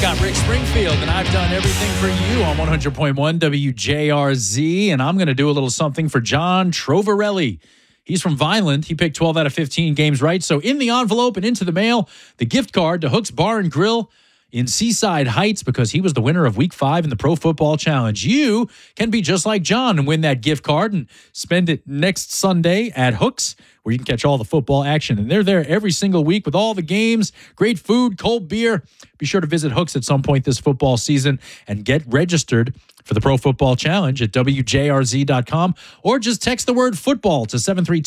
Got Rick Springfield, and I've done everything for you on 100.1 WJRZ, and I'm going to do a little something for John Trovarelli. He's from Vineland. He picked 12 out of 15 games right. So in the envelope and into the mail, the gift card to Hook's Bar and Grill in Seaside Heights, because he was the winner of Week 5 in the Pro Football Challenge. You can be just like John and win that gift card and spend it next Sunday at Hook's, where you can catch all the football action. And they're there every single week with all the games, great food, cold beer. Be sure to visit Hook's at some point this football season and get registered for the Pro Football Challenge at WJRZ.com, or just text the word football to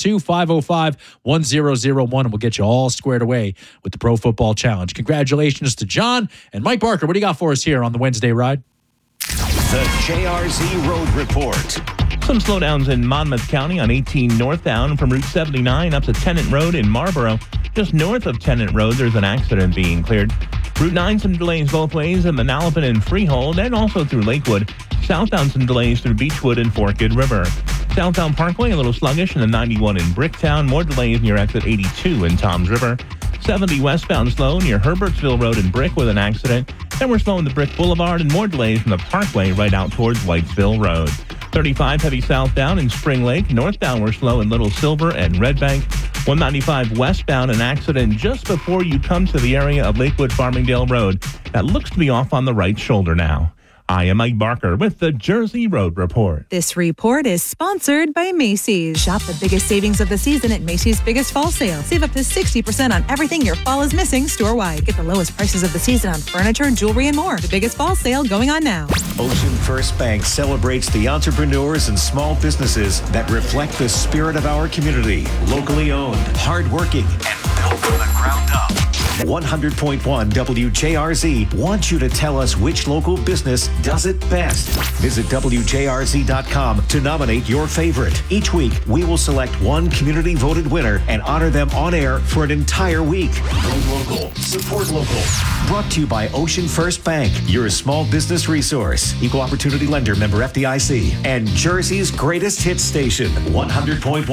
732-505-1001, and we'll get you all squared away with the Pro Football Challenge. Congratulations to John and Mike Barker. What do you got for us here on the Wednesday ride? The JRZ Road Report. Some slowdowns in Monmouth County on 18 northbound from Route 79 up to Tennant Road in Marlboro. Just north of Tennant Road, there's an accident being cleared. Route 9, some delays both ways in the Manalapan and Freehold, and also through Lakewood. Southbound, some delays through Beechwood and Forked River. Southbound Parkway, a little sluggish in the 91 in Bricktown. More delays near exit 82 in Toms River. 70 westbound slow near Herbertsville Road in Brick with an accident. Then we're slow in the Brick Boulevard, and more delays from the Parkway right out towards Whitesville Road. 35 heavy southbound in Spring Lake. Northbound we're slow in Little Silver and Red Bank. 195 westbound, an accident just before you come to the area of Lakewood Farmingdale Road. That looks to be off on the right shoulder now. I am Mike Barker with the Jersey Road Report. This report is sponsored by Macy's. Shop the biggest savings of the season at Macy's Biggest Fall Sale. Save up to 60% on everything your fall is missing store-wide. Get the lowest prices of the season on furniture, jewelry, and more. The Biggest Fall Sale going on now. Ocean First Bank celebrates the entrepreneurs and small businesses that reflect the spirit of our community. Locally owned, hardworking, and built from the ground up. 100.1 WJRZ wants you to tell us which local business does it best. Visit WJRZ.com to nominate your favorite. Each week, we will select one community voted winner and honor them on air for an entire week. Vote local. Support local. Brought to you by Ocean First Bank, your small business resource. Equal opportunity lender, member FDIC. And Jersey's greatest hit station, 100.1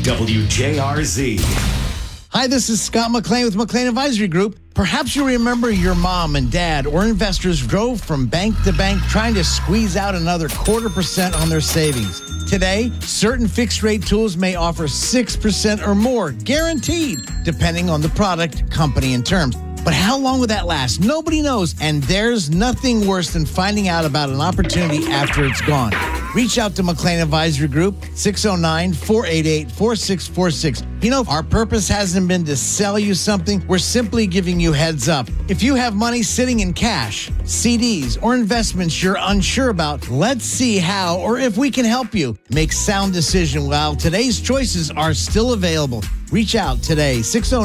WJRZ. Hi, this is Scott McLean with McLean Advisory Group. Perhaps you remember your mom and dad or investors drove from bank to bank trying to squeeze out another 0.25% on their savings. Today, certain fixed-rate tools may offer 6% or more, guaranteed, depending on the product, company, and terms. But how long will that last? Nobody knows, and there's nothing worse than finding out about an opportunity after it's gone. Reach out to McLean Advisory Group, 609-488-4646. You know, our purpose hasn't been to sell you something. We're simply giving you heads up. If you have money sitting in cash, CDs, or investments you're unsure about, let's see how or if we can help you make sound decision while today's choices are still available. Reach out today,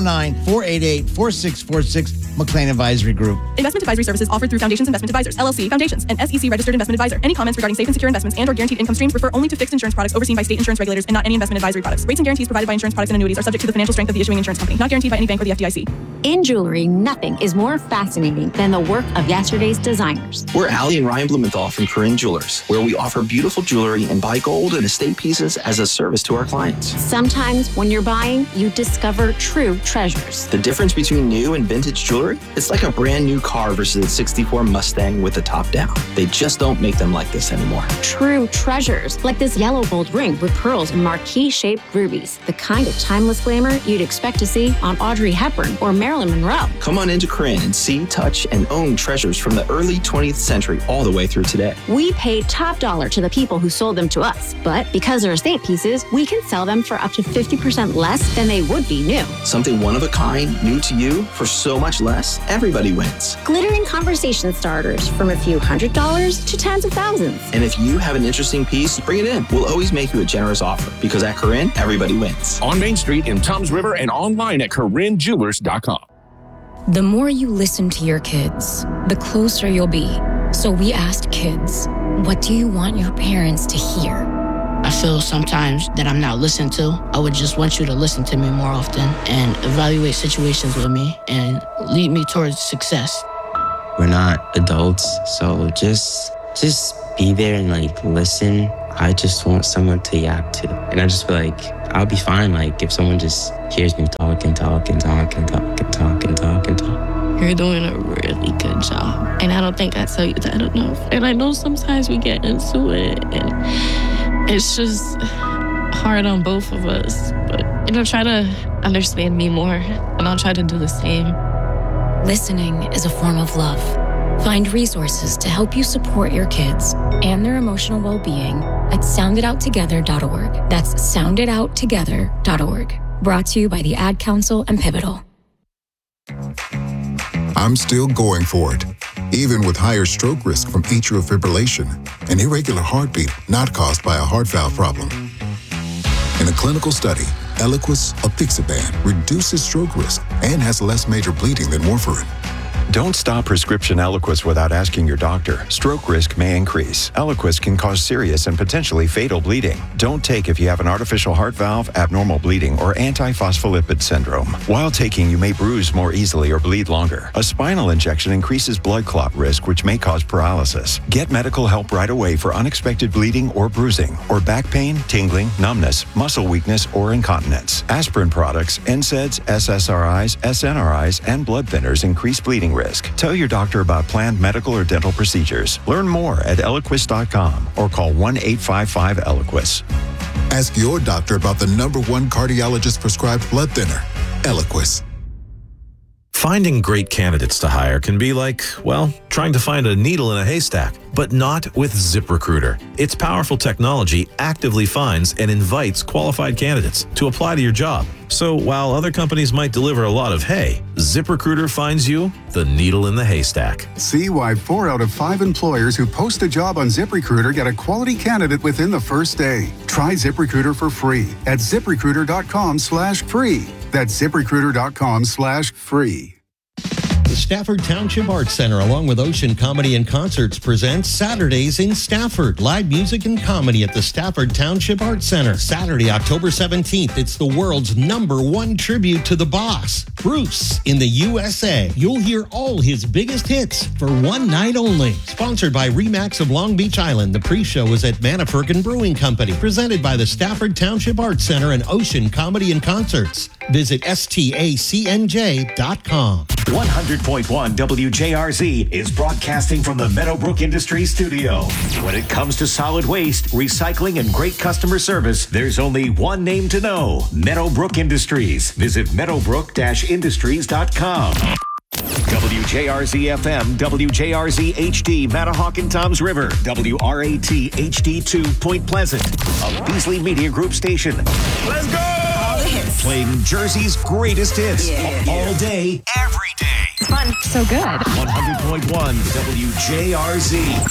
609-488-4646, McLean Advisory Group. Investment advisory services offered through Foundations Investment Advisors, LLC, Foundations, an SEC-registered investment advisor. Any comments regarding safe and secure investments and/or guaranteed income streams refer only to fixed insurance products overseen by state insurance regulators and not any investment advisory products. Rates and guarantees provided by insurance products and annuities are subject to the financial strength of the issuing insurance company, not guaranteed by any bank or the FDIC. In jewelry, nothing is more fascinating than the work of yesterday's designers. We're Allie and Ryan Blumenthal from Corinne Jewelers, where we offer beautiful jewelry and buy gold and estate pieces as a service to our clients. Sometimes when you're buying, you discover true treasures. The difference between new and vintage jewelry? It's like a brand new car versus a 64 Mustang with the top down. They just don't make them like this anymore. True treasures, like this yellow gold ring with pearls and marquise-shaped rubies. The kind of timeless glamour you'd expect to see on Audrey Hepburn or Marilyn Monroe. Come on into Corinne and see, touch, and own treasures from the early 20th century all the way through today. We paid top dollar to the people who sold them to us, but because they're estate pieces, we can sell them for up to 50% less than they would be new. Something one of a kind, new to you, for so much less, everybody wins. Glittering conversation starters from a few $100s to tens of thousands. And if you have an interesting piece, bring it in. We'll always make you a generous offer because at Corinne, everybody wins. On Main Street in Toms River and online at CorinneJewelers.com. The more you listen to your kids, the closer you'll be. So we asked kids, what do you want your parents to hear? I feel sometimes that I'm not listened to. I would just want you to listen to me more often and evaluate situations with me and lead me towards success. We're not adults, so just be there and listen. I just want someone to yap to. And I just feel like I'll be fine if someone just hears me talk and talk and talk and talk and talk and talk and talk. You're doing a really good job. And I don't think I tell you that enough. And I know sometimes we get into it and it's just hard on both of us. But, try to understand me more and I'll try to do the same. Listening is a form of love. Find resources to help you support your kids and their emotional well-being at sounditouttogether.org. That's sounditouttogether.org. Brought to you by the Ad Council and Pivotal. I'm still going for it, even with higher stroke risk from atrial fibrillation, an irregular heartbeat not caused by a heart valve problem. In a clinical study, Eliquis apixaban reduces stroke risk and has less major bleeding than warfarin. Don't stop prescription Eliquis without asking your doctor. Stroke risk may increase. Eliquis can cause serious and potentially fatal bleeding. Don't take if you have an artificial heart valve, abnormal bleeding, or antiphospholipid syndrome. While taking, you may bruise more easily or bleed longer. A spinal injection increases blood clot risk, which may cause paralysis. Get medical help right away for unexpected bleeding or bruising, or back pain, tingling, numbness, muscle weakness, or incontinence. Aspirin products, NSAIDs, SSRIs, SNRIs, and blood thinners increase bleeding risk. Tell your doctor about planned medical or dental procedures. Learn more at Eliquis.com or call 1-855-ELIQUIS. Ask your doctor about the #1 cardiologist prescribed blood thinner, Eliquis. Finding great candidates to hire can be like, well, trying to find a needle in a haystack, but not with ZipRecruiter. Its powerful technology actively finds and invites qualified candidates to apply to your job. So while other companies might deliver a lot of hay, ZipRecruiter finds you the needle in the haystack. See why 4 out of 5 employers who post a job on ZipRecruiter get a quality candidate within the first day. Try ZipRecruiter for free at ZipRecruiter.com/free. That's ZipRecruiter.com/free. The Stafford Township Arts Center, along with Ocean Comedy and Concerts, presents Saturdays in Stafford. Live music and comedy at the Stafford Township Arts Center. Saturday, October 17th. It's the world's #1 tribute to the boss, Bruce, in the USA. You'll hear all his biggest hits for one night only. Sponsored by Remax of Long Beach Island. The pre-show is at Manafurkin Brewing Company. Presented by the Stafford Township Arts Center and Ocean Comedy and Concerts. Visit stacnj.com. 100.1 WJRZ is broadcasting from the Meadowbrook Industries studio. When it comes to solid waste, recycling, and great customer service, there's only one name to know: Meadowbrook Industries. Visit meadowbrook-industries.com. WJRZ FM, WJRZ HD, Matahawk and Toms River, WRAT HD2, Point Pleasant, a Beasley Media Group station. Let's go! Playing Jersey's greatest hits all day, every day. Fun. So good. 100.1 WJRZ.